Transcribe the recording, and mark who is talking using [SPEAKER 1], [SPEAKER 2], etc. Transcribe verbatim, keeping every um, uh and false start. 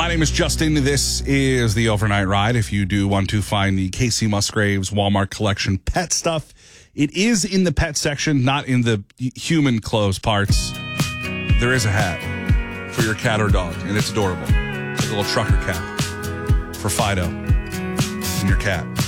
[SPEAKER 1] My name is Justin. This is the Overnight Ride. If you do want to find the Casey Musgraves Walmart collection pet stuff, it is in the pet section, not in the human clothes parts. There is a hat for your cat or dog, and it's adorable. It's a little trucker cap for Fido and your cat.